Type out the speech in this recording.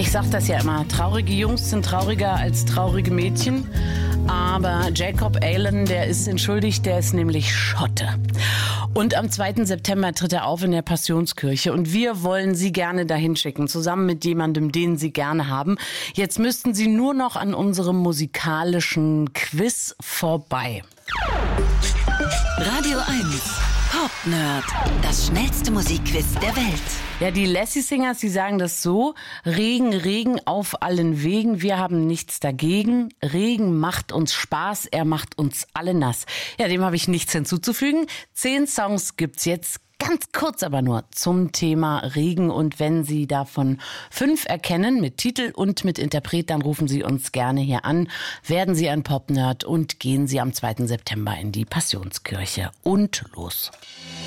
Ich sag das ja immer, traurige Jungs sind trauriger als traurige Mädchen. Aber Jacob Aylan, der ist entschuldigt, der ist nämlich Schotte. Und am 2. September tritt er auf in der Passionskirche. Und wir wollen Sie gerne dahin schicken, zusammen mit jemandem, den Sie gerne haben. Jetzt müssten Sie nur noch an unserem musikalischen Quiz vorbei. Radio 1 Pop Nerd, das schnellste Musikquiz der Welt. Ja, die Lassie Singers, die sagen das so: Regen, Regen auf allen Wegen, wir haben nichts dagegen. Regen macht uns Spaß, er macht uns alle nass. Ja, dem habe ich nichts hinzuzufügen. 10 Songs gibt's jetzt. Ganz kurz aber nur zum Thema Regen. Und wenn Sie davon 5 erkennen, mit Titel und mit Interpret, dann rufen Sie uns gerne hier an. Werden Sie ein Pop-Nerd und gehen Sie am 2. September in die Passionskirche. Und los.